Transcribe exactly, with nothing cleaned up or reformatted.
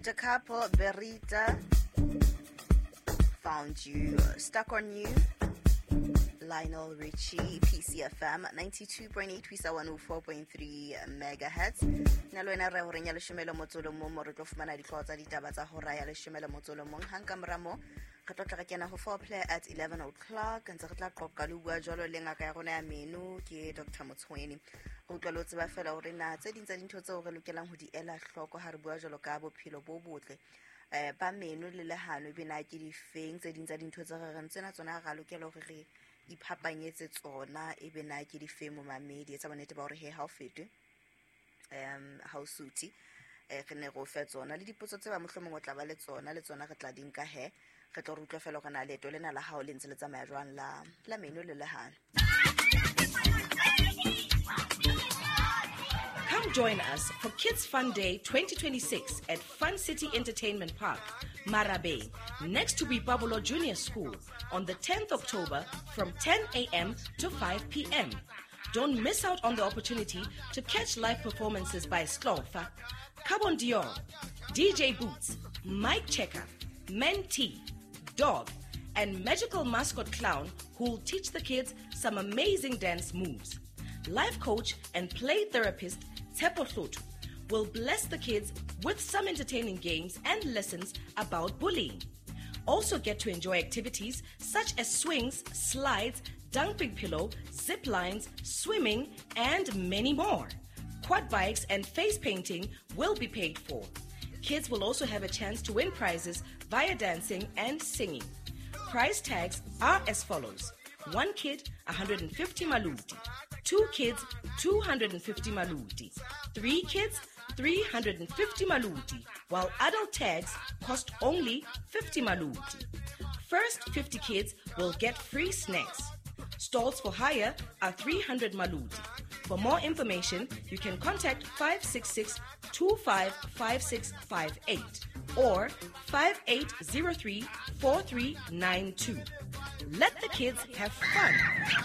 Jacapo Berita found you. Stuck on You. Lionel Richie, P C F M, ninety-two point eight, Wisa one oh four point three megahertz. Nalwena re hore nya leshomelo motsolo mo mo re tlo fumana ditlho tsa ditaba tsa hora ya leshomelo motsolo mo hanga mramo. Re tlo tla kena ho four play at eleven o'clock ntse re tla qoqa le bua jalo le ngaka ya rona ya menu ke Doctor Motsweni. Go tlolotse ba fela hore na tse dintsa dintho tseo re lokelang ho di ela hloko ha re bua jalo ka bophelo bo botle. Eh ba menu le lehano e bena ke di feng tse dintsa dintho tse re rentsena tsona ga lokela hore re iphapanyetse tsona e bena ke di feng mo mamedi etsa bonete ba hore he ha o fetwe um ha o suti eh re ne go fe tsona le dipotso tse ba mohlomong o tla ba le tsona le tsona re tla dinka he re tlo rutwa fela gona le to lena la ha o lentse le tsamaya jwang la la menu le lehano. Come join us for Kids Fun Day twenty twenty-six at Fun City Entertainment Park, Marabe, next to Bipabolo Junior School on the tenth of October from ten a.m. to five p.m. Don't miss out on the opportunity to catch live performances by Slofa, Carbon Dior, D J Boots, Mike Checker, Mentee, Dog, and magical mascot clown who will teach the kids some amazing dance moves. Life coach and play therapist Tepo Hlotu will bless the kids with some entertaining games and lessons about bullying. Also get to enjoy activities such as swings, slides, dumping pillow, zip lines, swimming, and many more. Quad bikes and face painting will be paid for. Kids will also have a chance to win prizes via dancing and singing. Prize tags are as follows. One kid, one hundred fifty maluti. Two kids, two hundred fifty maluti. Three kids, three hundred fifty maluti, while adult tags cost only fifty maluti. First fifty kids will get free snacks. Stalls for hire are three hundred maluti. For more information, you can contact five six six, two five five six five eight or five eight zero three, four three nine two. Let the kids have fun.